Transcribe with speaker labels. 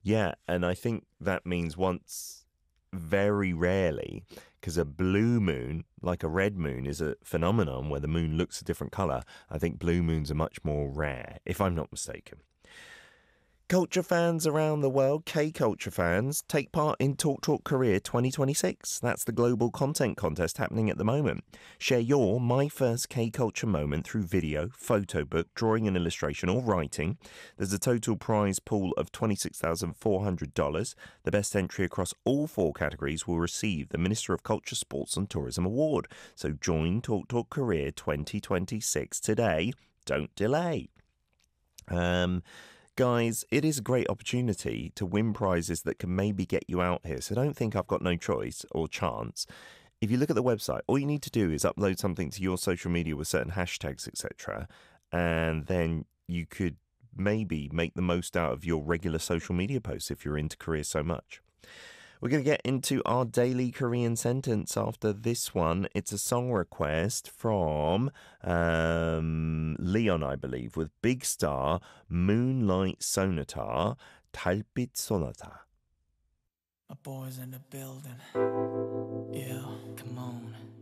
Speaker 1: Yeah, and I think that means once, very rarely, because a blue moon, like a red moon, is a phenomenon where the moon looks a different colour. I think blue moons are much more rare, if I'm not mistaken. Culture fans around the world, K-Culture fans, take part in Talk Talk Korea 2026. That's the global content contest happening at the moment. Share your My First K-Culture moment through video, photo book, drawing and illustration, or writing. There's a total prize pool of $26,400. The best entry across all four categories will receive the Minister of Culture, Sports and Tourism Award. So join Talk Talk Korea 2026 today. Don't delay. Guys, it is a great opportunity to win prizes that can maybe get you out here. So don't think I've got no choice or chance. If you look at the website, all you need to do is upload something to your social media with certain hashtags, etc. And then you could maybe make the most out of your regular social media posts if you're into Korea so much. We're going to get into our daily Korean sentence after this one. It's a song request from Leon, I believe, with Big Star, Moonlight Sonata, 달빛 Sonata.
Speaker 2: My boys in the building. Yeah, come on.